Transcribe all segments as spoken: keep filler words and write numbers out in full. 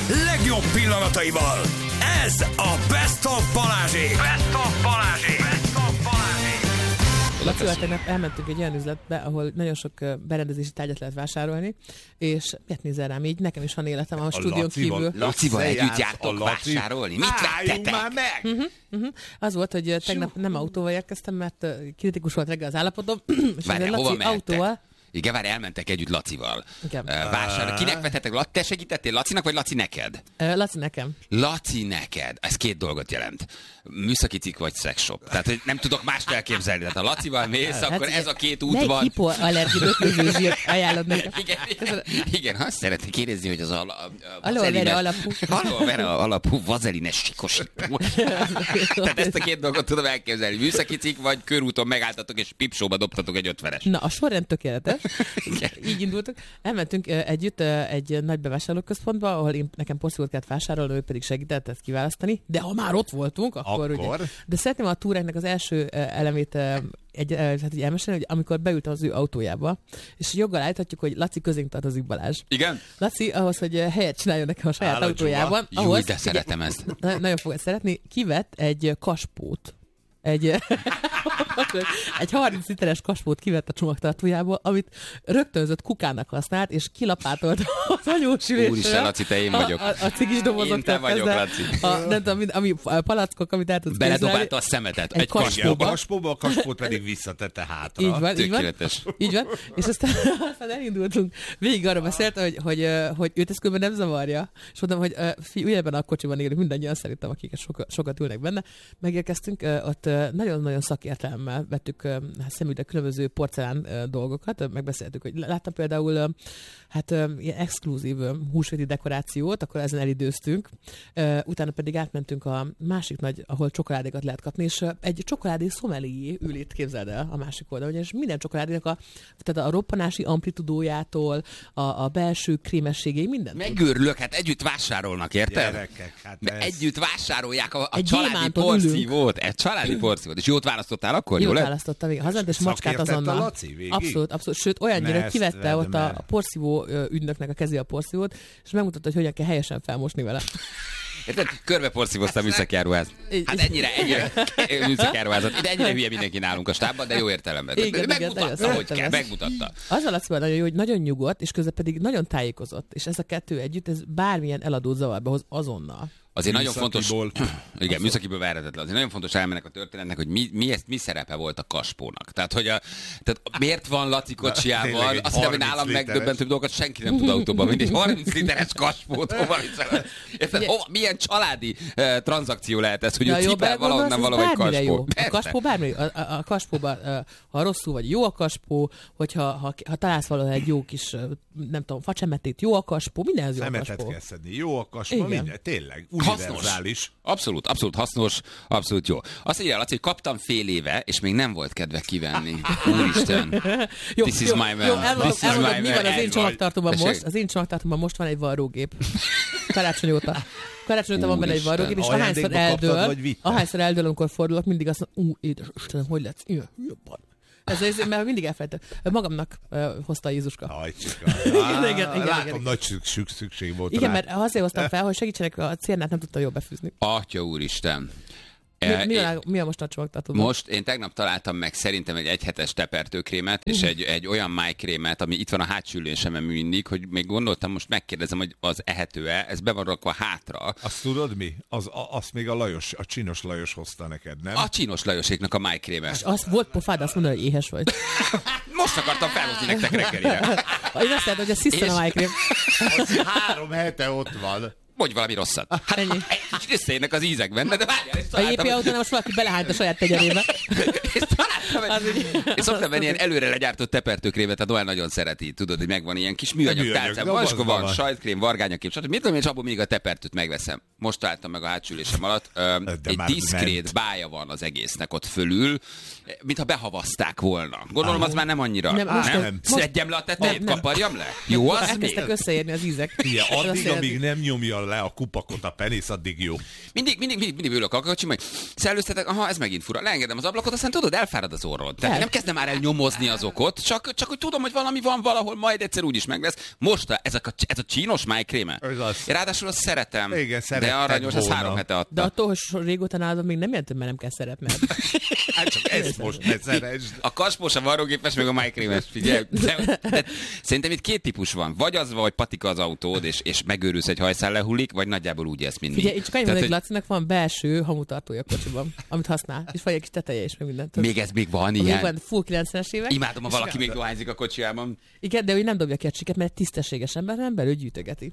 legjobb pillanataival. Ez a Best of Balázsék. Best of Balázsék. Best of Balázsék. Lacival tegnap elmentünk egy olyan üzletbe, ahol nagyon sok berendezési tárgyat lehet vásárolni, és miért nézel rám így? Nekem is van életem a, a stúdión kívül. Lacival együtt jártok vásárolni? Mit vettetek? Már meg! Uh-huh, uh-huh. Az volt, hogy tegnap nem autóval érkeztem, mert kritikus volt reggel az állapotom. Várj, hova mehettek? Autóval. Igen, várj, elmentek együtt Lacival. Igen. Vásárolni. Kinek vettetek? Te segítettél Lacinak, vagy Laci neked? Uh, Laci nekem. Laci neked. Ez két dolgot jelent. Műszaki cikk vagy szexshop. Tehát, hogy nem tudok mást elképzelni. Tehát ha Lacival mész, hát, akkor ez a két út van. Melyik hipoallergid ötvöző zsírt ajánlod nekem? Igen, igen, igen, azt szeretnék kérdezni, hogy az al- aloe vera alapú. Aloe vera alapú vazelines sikosító. Tehát ezt a két dolgot tudom elképzelni. Műszaki cikk, vagy körúton megálltatok, és pipsóba dobtatok egy ötvenes. Na, a sorrend tökéletes. Így indultunk. Elmentünk együtt egy nagy bevásárlóközpontba, ahol én, nekem porszívót kellett vásárolni, ő pedig segített ezt kiválasztani. De ha már ott voltunk, akkor, akkor? Ugye. De szeretném a túráknak az első elemét egy, hát így elmesélni, hogy amikor beültem az ő autójába, és joggal állíthatjuk, hogy Laci közénk tartozik, Balázs. Igen? Laci ahhoz, hogy helyet csináljon nekem a saját autójában. Jó, ahhoz, de szeretem ezt. Na, nagyon fogod szeretni. Kivett egy kaspót. Egy, egy harminc literes kaspót kivett a csomagtartójából, amit rögtönzött kukának használt, és kilapátolt az anyósülésről. Úristen, Laci, te én vagyok. A, a, a cigis dobozok. Én te vagyok, Laci. A, nem tudom, ami a palackok, amit el tudsz képzelni. Beledobálta a szemetet egy, egy kaspóba. A kaspóba, a kaspót pedig visszatette hátra. Így van, így van. Így van. És aztán, aztán elindultunk. Végig arra beszélt, hogy, hogy, hogy őt ez különben nem zavarja. És mondom, hogy fiú, ugyebben a kocsiban élünk, mindannyian szerintem, akik sokat, sokat ülnek benne. Megérkeztünk, ott nagyon-nagyon szakértelemmel vettük hát szemügyre különböző porcelán dolgokat, megbeszéltük, hogy láttam például hát ilyen exkluzív húsvéti dekorációt, akkor ezen elidőztünk, utána pedig átmentünk a másik nagy, ahol csokoládékat lehet kapni, és egy csokoládé szomelié ül itt, képzeld el, a másik oldalon, és minden csokoládénak a, tehát a roppanási amplitudójától, a, a belső krémességéig, minden. Megőrülök, hát együtt vásárolnak, érted? Gyerekek, hát ez... Együtt vásárolják a, a egy családi porszívót, egy családi porszívót, és jót választottál akkor, jót választottam, végig. Hazament, és macskát azonnal. Abszolút, abszolút. Sőt, olyannyira, hogy kivette ott a, a porszívó ügynöknek a kezé a porszívót, és megmutatta, hogy hogyan kell helyesen felmosni vele. Érted? Körbe porszívoztam műszakjáruház. Hát ennyire, ennyire műszakjáruházat. Ide ennyire hülye mindenki nálunk a stábban, de jó értelemben. Igen, megmutatta, igen, hogy kell, megmutatta. Az a Lacival nagyon jó, hogy nagyon nyugodt, és közben pedig nagyon tájékozott. És ez a kettő együtt, ez bármilyen eladót zavarba hoz azonnal. Azért nagyon fontos, igen, műszakiből verhetetlen, azért nagyon fontos elmennek a történetnek, hogy mi, mi, ezt, mi szerepe volt a kaspónak. Tehát, hogy a, tehát miért van Laci kocsijával, azt hiszem, hogy nálam megdöbbentőbb dolgokat senki nem tud autóban, mint egy harminc literes kaspót. Hova, érted, hova, milyen családi uh, tranzakció lehet ez, hogy ja, ő cipel valahonnan valahogy kaspó. A kaspó bármi, a, a, a kaspóban, uh, ha rosszul vagy, jó a kaspó, hogyha ha, ha találsz valahol egy jó kis, uh, nem tudom, facsemetét, jó a kaspó, mindenhez jó a kaspó. Szemetet kell szedni, jó a kaspó, minden, tényleg. Hasznos. Abszolút, abszolút hasznos, abszolút jó. Azt írja, Laci, hogy kaptam fél éve, és még nem volt kedve kivenni. Úristen. Jó, This is jó, my man. jó, elmondom, This elmondom, is mi my van man. az én csomagtartóban Tessék. most. Az én csomagtartóban most van egy varrógép. Karácsony óta. Karácsony óta van benne egy varrógép, és ahányszor eldől, ahányszor eldől, amikor fordulok, mindig azt mondom, ú, édes Istenem, hogy lesz? Ilyen, jobban. Ez, ez, mert mindig elfelejtem. Magamnak uh, hozta a Jézuska. Ajcsika. igen, igen, igen, Látom, igen. nagy szükség, szükség volt igen, rá. mert azért hoztam fel, hogy segítsenek, a cérnát nem tudta jól befűzni. Atya úristen. Mi, mi, a, mi a most a csomagtartóban? Most én tegnap találtam meg szerintem egy egyhetes tepertőkrémet, és egy, egy olyan májkrémet, ami itt van a hátsó ülésemen mindig, hogy még gondoltam, most megkérdezem, hogy az ehető-e, ez be van rakva hátra. Azt tudod mi? Az, a, azt még a Lajos, a Csinos Lajos hozta neked, nem? A Csinos Lajoséknak a májkréme. És az volt pofád azt mondani, hogy éhes vagy. Most akartam felhozni nektek reggelire. Én azt látom, hogy a szisztan a májkrém. Az három hete ott van. Mondj valami rosszat. Hát ennyi. Egy kicsit összejönnek az ízek benne, de várjál, és a jé pé autónál most valaki belehányt a saját tegyerébe. És találtam egy... Én szoktam venni ilyen előre legyártott tepertőkrémet, a Noel nagyon szereti, tudod, hogy megvan ilyen kis műanyag tálcám. Van, van, van sajtkrém, vargányakrém, stb. Mit tudom én, és abból még a tepertőt megveszem. most találtam meg a hátsülésem alatt, ö, egy diszkrét ment. Bája van az egésznek ott fölül, mintha behavazták volna. Gondolom, ah, az már nem annyira. Nem, most nem? nem. Szedjem le a tetejét, kaparjam le? Jó, az elkezdtek összeérni az ízek. Igen, addig, amíg nem nyomja le a kupakot a penész, addig jó. Mindig, mindig, mindig, mindig ülök a kocsim, hogy szellőztetek, aha, ez megint fura. Leengedem az ablakot, aztán tudod, elfárad az orrod. Tehát nem kezdem már el nyomozni az okot, csak, csak hogy tudom, hogy valami van valahol, majd egyszer úgyis meg lesz. Most a, ez, a, ez a csínos májkréme. Ráadásul azt szeretem. Igen, de aranyos, az három hete adta. De attól, hogy régóta nálad még nem jelent, mert nem kell szeretned. Hát csak ezt most ne szeresd. A kaspós, a varrógépes, meg a májkrémes. Figyelj. De, de, szerintem itt két típus van. Vagy az, vagy patika az autód, és, és megőrülsz, egy hajszál lehullik, vagy nagyjából úgy ezt mindig. Figyelj, csak annyi, hogy Lacinak van belső hamutartója a kocsiban, amit használ. És vagy egy kis teteje is, meg mindent. Még ez még van ilyen? Még van full kilencvenes évek. Imádom, ha valaki még dohányzik a kocsijában. Igen, de ő nem dobja ki a csiket, mert tisztességes ember, nem belül gyűjtögeti.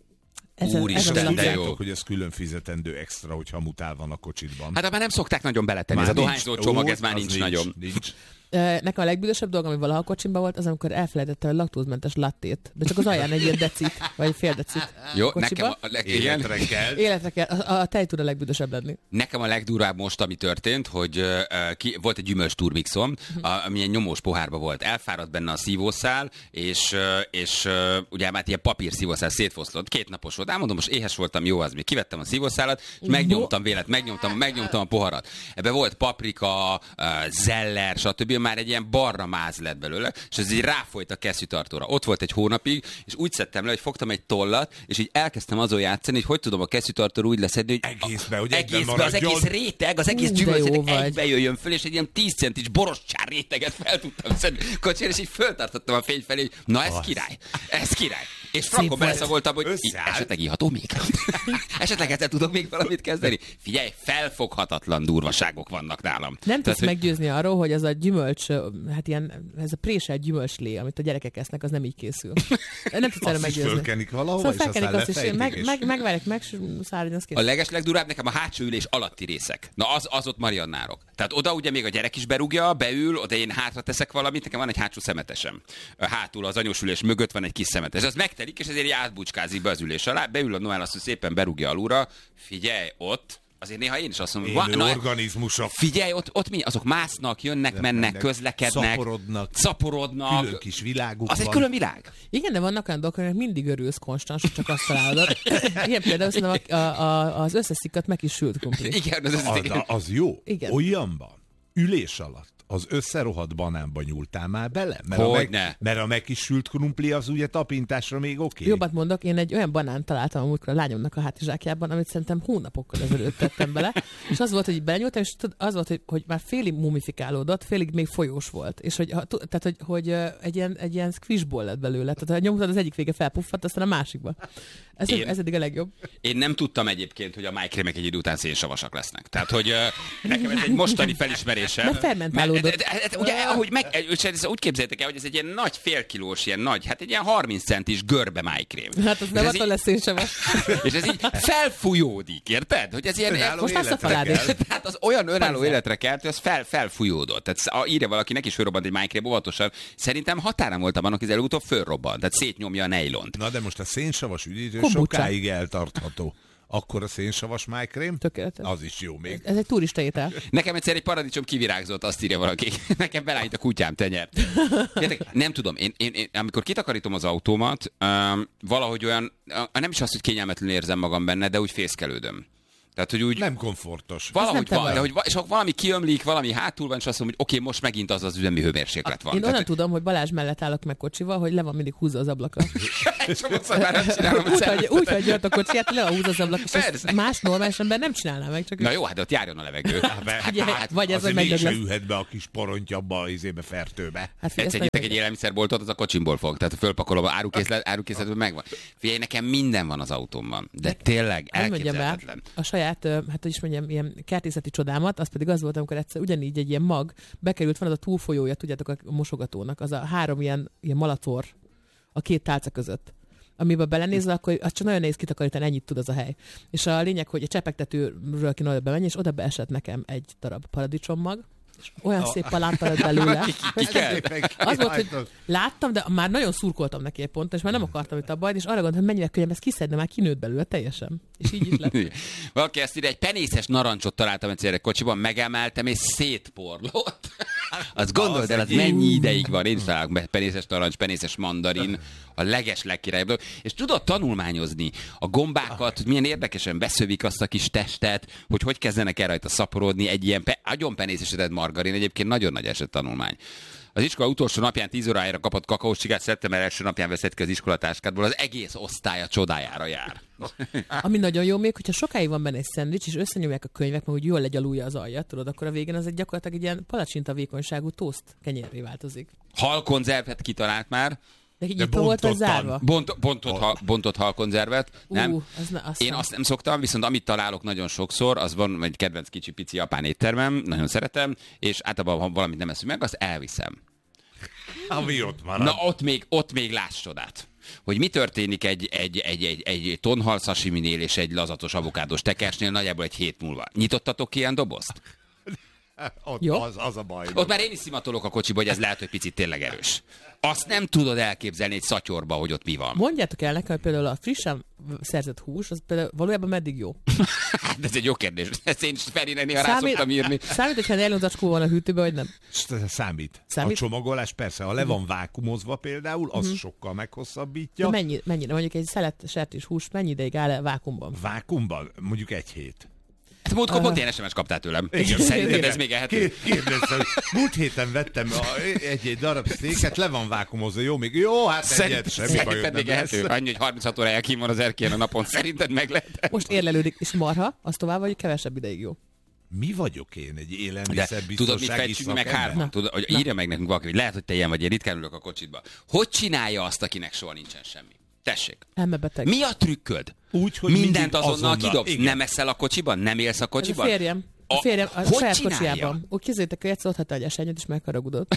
Úristen, de jó. Hogy ez külön fizetendő extra, hogy hamutál van a kocsidban. Hát már nem szokták nagyon beletenni. Ez a dohányzó csomag, ez már nincs, nincs nagyon. Nincs. Nekem a legbűdösebb dolog, ami valaha a kocsimban volt, az amikor elfelejtettem a laktózmentes lattét. De csak az alján egy ilyen decit, vagy fél decit. Jó, nekem a leg... Életre kell. Életre kell. A, a tej tud a legbűdösebb lenni. Nekem a legdurvább most, ami történt, hogy uh, ki, volt egy gyümölcs turmixom, uh, ami egy nyomós pohárba volt. Elfáradt benne a szívószál, és, uh, és uh, ugye már ilyen papír szívószál szétfoszlott. Két napos volt. Elmondom, most éhes voltam, jó az még. Kivettem a szívószálat, és megnyomtam vélet, megnyomtam, megnyomtam a poharat. Ebbe volt paprika, uh, zeller, stb. Már egy ilyen barna máz lett belőle, és ez így ráfolyt a kesztyűtartóra. Ott volt egy hónapig, és úgy szedtem le, hogy fogtam egy tollat, és így elkezdtem azon játszani, hogy hogy tudom a kesztyűtartóra úgy leszedni, hogy egészbe, hogy egészbe, az egész réteg, az egész gyümölcs egybe jöjjön föl, és egy ilyen tíz centis borostyár réteget fel tudtam szedni kocsira, és így föltartottam a fény felé, hogy na ez király, ez király. És frankon beleszagoltam, hogy esetleg iható még. Esetleg ezzel tudok még valamit kezdeni. Figyelj, felfoghatatlan durvaságok vannak nálam. Nem tudsz meggyőzni arról, hogy ez a gyümölcs, hát ilyen, ez a préselt gyümölcslé, amit a gyerekek esznek, az nem így készül. Nem tudsz erre meggyőzni. Azt is fölkenik valahova, szóval és aztán azt is, meg, meg, megvárják meg, szárny, az kész. A legeslegdurább nekem a hátsó ülés alatti részek. Na az, az ott mariannárok. Tehát oda ugye még a gyerek is berúgja, beül, oda én hátra teszek valamit, nekem van egy hátsó szemetesem. Hátul az anyós ülés mögött van egy kis szemetes. Az megtelik, és ezért átbucskázik be az ülés alá, beül a Noel, azt szépen berúgja alulra. Figyelj, ott azért néha én is azt mondom, hogy van, organizmusok. Figyelj, ott, ott mi? Azok másznak, jönnek, mennek, mennek, közlekednek, szaporodnak, szaporodnak. Külön kis világuk az van. egy külön világ. Igen, de vannak olyan dolgok, hogy mindig örülsz konstans, hogy csak azt találod. Igen, például szerintem a, a, az összeszikadt meg is sült krumpli. Igen, az, az, az, az jó. Igen. Olyanban, ülés alatt az összerohadt banánba nyúltál már bele? Mert, hogy a, meg, ne. mert a megkisült krumpli az ugye tapintásra még oké. Okay. Jobbat mondok, én egy olyan banánt találtam amúgykor a lányomnak a hátizsákjában, amit szerintem hónapokkal ezelőtt tettem bele, és az volt, hogy belenyúltam, és az volt, hogy, hogy már félig mumifikálódott, félig még folyós volt, és hogy, tehát, hogy, hogy egy ilyen, egy ilyen squishball lett belőle, tehát ha nyomtad, az egyik vége felpuffadt, aztán a másikba. Ez, én, ez eddig a legjobb. Én nem tudtam egyébként, hogy a májkrémek egy idő után szénsavasak lesznek. Tehát, hogy uh, nekem ez egy mostani felismerésem. De fermentálódott. De, de, de, ugye, ahogy meg, úgy képzeljétek el, hogy ez egy ilyen nagy félkilós, ilyen nagy, hát egy ilyen harminc centis görbe májkrém. Hát az nem attól lesz szénsavas. És ez így felfújódik, érted? Hogy ez ilyen, most azt a falád. Tehát az olyan önálló életre kelt, hogy az fel, felfújódott. Tehát írja valaki, neki is fölrobbant egy májkrém óvatosan. Szerintem határa voltam annak, hogy előbb-utóbb fölrobbant. Tehát szétnyomja a nejlont. Na de most a szénsavas üdítő sokáig eltartható. Akkor a szénsavas májkrém? Tökéletes. Az is jó még. Ez egy turista étel. Nekem egyszer egy paradicsom kivirágzott, azt írja valaki. Nekem belállít a kutyám tenyert. Nem tudom, én, én, én amikor kitakarítom az autómat, um, valahogy olyan, nem is azt, hogy kényelmetlenül érzem magam benne, de úgy fészkelődöm. Tehát, hogy úgy... Nem komfortos. Valahogy van, de hogy, és ha valami kiömlik, valami hátul van, és azt mondom, hogy oké, okay, most megint az az üzemi hőmérséklet van. Én Tehát, onnan tudom, hogy Balázs mellett állok meg kocsival, hogy le van mindig húzva az ablaka. úgy, hogy, úgy, hogy jött a kocsiját, le van húzva az ablaka, és más normális ember nem csinálná meg. Csak na jó, hát ott járjon a levegő. Hát, hát, vagy ez, hogy mégse ülhet be a kis porontyabba, az izébe fertőbe. Hát, egyszer nyitek egy élelmiszerboltot, az a kocsimból fog. Tehát fölpakolom, árukészlet, árukészletben megvan. Figyelj, nekem minden van az autómban. De tényleg elképzelhetetlen. A saját, hát is mondjam, ilyen kertészeti csodámat, az pedig az volt, amikor egyszer ugyanígy egy ilyen mag bekerült, van az a túlfolyója, tudjátok, a mosogatónak, az a három ilyen, ilyen malator a két tálca között. Amiben belenézve, akkor az csak nagyon nehéz kitakarítani, ennyit tud az a hely. És a lényeg, hogy a csepegtetőről kéne oda bemenni, és oda beesett nekem egy darab paradicsommag, Olyan szép palánta lett belőle. kell? Az volt, hogy láttam, de már nagyon szurkoltam neki egy ponton, és már nem akartam itt a bajt, és arra gondoltam, hogy mennyire könnyebb ezt kiszedni, már kinőtt belőle teljesen. És így is lett. Valaki ezt ide, egy penészes narancsot találtam egyszer egy kocsiban, megemeltem, és szétporlott. Azt gondold el, az mennyi ideig van. Én is találok penészes narancs, penészes mandarin, a leges legkirályabb dolog. És tudod tanulmányozni a gombákat, hogy milyen érdekesen beszövik azt a kis testet, hogy hogy kezdenek el rajta szaporodni egy ilyen pe- agyonpenészesedett margarin. Egyébként nagyon nagy eset tanulmány. Az iskola utolsó napján tíz órájára kapott kakaós csigát, szeptember első napján veszett ki az iskolatáskádból, az egész osztály a csodájára jár. Ami nagyon jó még, hogyha sokáig van benne egy szendvics, és összenyomják a könyvek, mert úgy jól legyalulja az aljat, tudod, akkor a végén az egy gyakorlatilag egy ilyen palacsinta vékonyságú toszt kenyérré változik. Halkonzervet kitalált már. De így nyitva volt vagy zárva? Bont, bontott, ha, bontott halkonzervet. Nem? Uh, az ne, azt Én nem. azt nem szoktam, viszont amit találok nagyon sokszor, az van egy kedvenc kicsi pici japán éttermem, nagyon szeretem, és általában, ha valamit nem eszünk meg, azt elviszem. Ami ott marad. Na ott még, ott még láss csodát. Hogy mi történik egy, egy, egy, egy, egy tonhal sashiminél és egy lazatos avokádós tekersnél nagyjából egy hét múlva. Nyitottatok ilyen dobozt? Ott Jó. az, az a baj. Ott már én is szimatolok a kocsiba, hogy ez lehet, hogy picit tényleg erős. Azt nem tudod elképzelni egy szatyorba, hogy ott mi van. Mondjátok el nekem, hogy például a frissen szerzett hús, az például valójában meddig jó? De ez egy jó kérdés. Ezt én is Ferinek néha rá szoktam írni. Számít, hogyha nylonzacskó van a hűtőbe, vagy nem? Számít. Számít? A csomagolás persze, ha le van vákumozva például, az uh-huh. sokkal meghosszabbítja. De mennyi, mennyire? Mondjuk egy szelet sertés hús mennyi ideig áll vákumban? Vákumban? Mondjuk egy hét. Hát múltkor pont ilyen es em es kaptál tőlem. Igen. Szerinted ez még ehető? Kérdeztem, múlt héten vettem egy-egy darab sztéket, le van vákumozva, jó, még jó, hát egyet, semmi bajod Szerinted nem még lesz. ehető? Annyi, hogy harminchat órája kín van az erkélyen a napon. Szerinted meg lehet? Most érlelődik, és marha, az tovább vagy kevesebb ideig jó. Mi vagyok én, egy De élelmiszerbiztonsági tudod, mit fejtsük meg szakember? hárman? Tudod, hogy írja meg nekünk valaki, hogy lehet, hogy te ilyen vagy, én ritkán ülök a kocsitba. Hogy csinálja azt, akinek soha nincsen semmi? Tessék. Elmebeteg. Mi a trükköd? Úgy, hogy Mindent mindig azonnal azonnal, kidobsz. igen. Nem eszel a kocsiban? Nem élsz a Ez a kocsiban? férjem. A A- férjem a hogy saját csinálja? kocsijában. Úgy képzeljétek, hogy egyszer ott hagyta egy esenyőt, és megharagudott.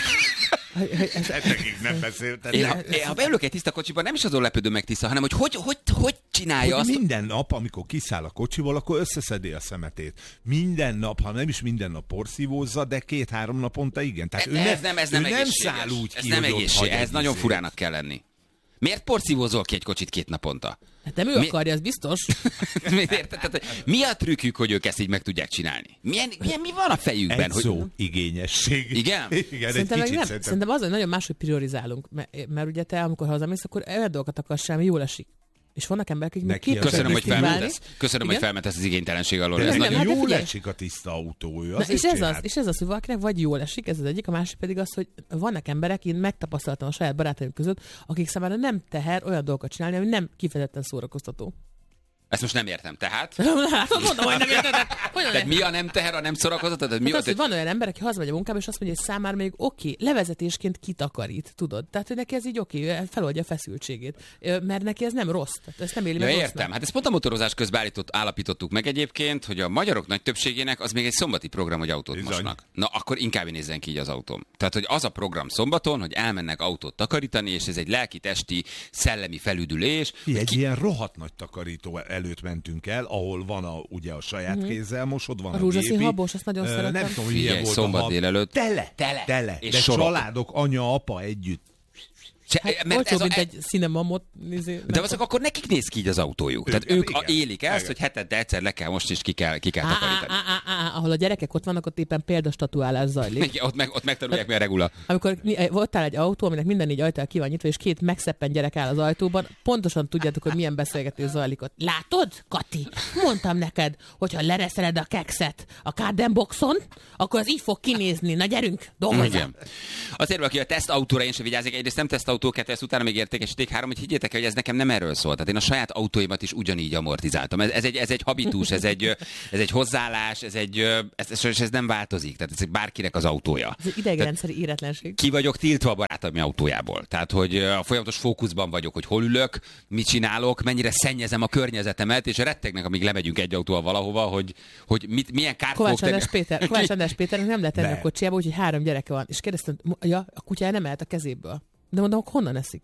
Hogy- hogy ez- Ezekig nem beszéltem. Én, ha, én, ha beülök egy tiszta kocsiban, nem is azon lepődöm meg tiszta, hanem hogy hogy, hogy, hogy csinálja Hogy azt. minden nap, amikor kiszáll a kocsiból, akkor összeszedi a szemetét. Minden nap, ha nem is minden nap porszívózza, de két-három naponta igen. Tehát ő ez ne, nem, ez ő nem, nem egészséges. száll úgy ez ki, nem hogy ott egészség, hagy ez egy nagyon izét. furának kell lenni. Miért porszívózol ki egy kocsit két naponta? Hát nem ő Mi- akarja, az biztos. Érted? Tehát, mi a trükkük, hogy ők ezt így meg tudják csinálni? Milyen, milyen, mi van a fejükben? Egy Hogy... szó, igényesség. Igen? Igen, Szerintem, egy meg kicsit nem. szerintem. Szerintem az, hogy nagyon máshogy priorizálunk. Mert, mert ugye te, amikor hazamész, akkor olyan dolgokat akarsz sem, ami jól esik. És vannak emberek, akik még Neki képesek Köszönöm, hogy stimmálni. felmentesz. Köszönöm, hogy Igen? felmentesz az igénytelenség alól. De Ez nem, nagyon... hát de jól figyelj. esik a tiszta autó, ő Na, azért és, ez az, csinált. és ez az, hogy valakinek vagy jól esik, ez az egyik, a másik pedig az, hogy vannak emberek, én megtapasztaltam a saját barátaim között, akik számára nem teher olyan dolgokat csinálni, ami nem kifejezetten szórakoztató. Ezt most nem értem. Tehát? Hát mondom, hogy nem érted. Hogyan Tehát mi a nem teher, a nem szórakoztató? Tehát mi Hát a... az, hogy van olyan ember, aki hazamegy a munkába, és azt mondja, hogy számára még oké, levezetésként kitakarít, tudod? Tehát, hogy neki ez így oké, feloldja a feszültségét. Ö, Mert neki ez nem rossz. Tehát ezt nem éli Ja, meg értem. rossznak. Hát ezt pont a motorozás közben állított, állapítottuk meg egyébként, hogy a magyarok nagy többségének az még egy szombati program, hogy autót Bizony. mosnak. Na, akkor inkább nézzen ki így az autóm. Tehát, hogy az a program szombaton, hogy elmennek autót takarítani, és ez egy lelki-testi, szellemi felüdülés. Ki, egy ilyen rohadt nagy takarító előtt mentünk el, ahol van a, ugye a saját kézzel mosod, van A a, rózsaszín gépi. habos, azt nagyon Ö, szeretem. Nem tudom, hogy Figyelj, milyen volt szombat a hab. délelőtt. Tele, Tele. tele. És De sorok. családok, anya, apa együtt. Se, Hát mert olcsóbb, ez a, mint egy cinemamot. Izé, de azok akkor nekik néz ki így az autójuk. Tehát Igen, ők igen. a, élik ezt, Igen. hogy hetente egyszer le kell most, és ki kell, ki kell Á, á, takarítani. á, á, á, ahol a gyerekek ott vannak, ott éppen példastatuálás zajlik. Igen, ott, meg, ott megtanulják, mi a regula. Amikor mi- ott áll egy autó, aminek minden négy ajtó ki van nyitva, és két megszeppen gyerek áll az ajtóban, pontosan tudjátok, hogy milyen beszélgetés zajlik ott. Látod, Kati? Mondtam neked, hogyha lereszeled a kekszet a kárdenboxon, akkor az így fog kinézni. Na gyerünk, dolgozzál! Igen. Azért valaki a tesztautóra én sem vigyázik, egyrészt nem tesztautó, kettő, ezt utána még értékesíték, három, hogy higgyétek el, hogy ez nekem nem erről szól. Tehát én a saját autóimat is ugyanígy amortizáltam. Ez, ez, egy, ez egy habitus, ez egy, ez egy hozzáállás, ez, egy, ez, ez, ez nem változik. Tehát ez bárkinek az autója. Ez egy idegrendszeri éretlenség. Ki vagyok tiltva a barátom autójából. Tehát, hogy a folyamatos fókuszban vagyok, hogy hol ülök, mit csinálok, mennyire szennyezem a környezetemet, és rettegnek, amíg lemegyünk egy autóval valahova, hogy, hogy mit, milyen kárt fogok Kovács tenni. András Péter, Kovács András Péternek nem lehet tenni De. a kocsiába, úgyhogy három gyereke van. És kérdeztem, ja, a kutyája nem ehet a kezéből. De mondom, honnan eszik?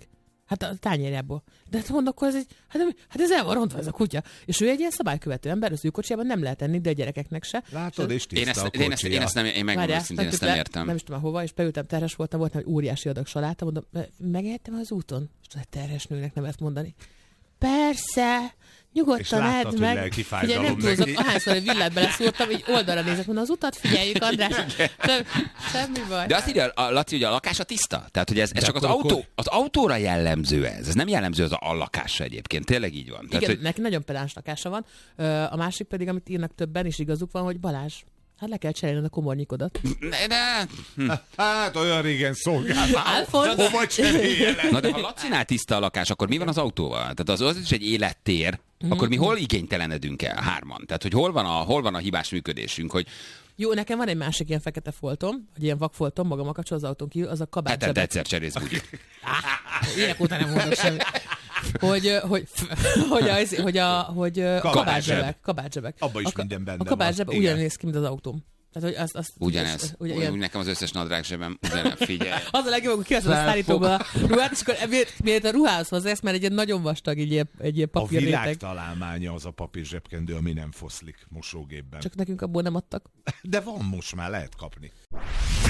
Hát a tányérjából. De hát mondok, akkor ez egy, hát, hát ez el van rontva ez a kutya. És ő egy ilyen szabálykövető ember, az ő kocsijában nem lehet enni, de a gyerekeknek se. Látod, és Én tiszta ezt, a én ezt, én ezt nem, én megmondom őszintén, ezt nem értem. Nem is tudom hova, és beültem, terhes voltam, volt egy óriási adag saláta, mondom, megehettem az úton? És tudod, terhes nőnek nem ezt mondani. Persze, nyugodtan edd meg. Ugye nem túlzok, ahányszor egy villát beleszúrtam, így oldalra nézek, mondom, az utat figyeljük, András. Sem, semmi baj. De azt írja, a Laci, hogy a lakása tiszta? Tehát, hogy ez, ez csak az, akkor... autó, az autóra jellemző ez. Ez nem jellemző az a lakásra egyébként. Tényleg így van. Tehát, igen, hogy... neki nagyon pedáns lakása van. A másik pedig, amit írnak többen, és igazuk van, hogy Balázs, hát le kell cserélned a komornyikodat. Ne, ne. Hm. Hát olyan régen szolgáltál. Hova cseréljenek? Na de ha Lacinál tiszta a lakás, akkor mi van az autóval? Tehát az, az is egy élettér. Mm-hmm. Akkor mi hol igénytelenedünk el hárman? Tehát, hogy hol van a, hol van a hibás működésünk, hogy jó, nekem van egy másik ilyen fekete foltom, vagy ilyen vakfoltom, magammal kapcsolatban az autón kívül, az a kabátzsebek. hetente egyszer cserész úgy. Ilyenek után nem mondok semmit. Hogy, hogy, hogy, az, hogy, a, hogy kabátzsebek. kabátzsebek. Abba is a, minden benne a kabátzsebek van. ugyannéz ki, mint az autóm. Tehát, hogy azt, azt, ugyanez. Az, ugyan, úgy nekem az összes nadrág zsebem ugyanez. Figyelj. Az a legjobb, hogy kiveszed a szállítóba a ruhát, és akkor miért a ruhához hozzász, mert egy ilyen nagyon vastag, egy ilyen, egy ilyen papírréteg. A világ találmánya az a papír zsebkendő, ami nem foszlik mosógépben. Csak nekünk abból nem adtak. De van most már, lehet kapni.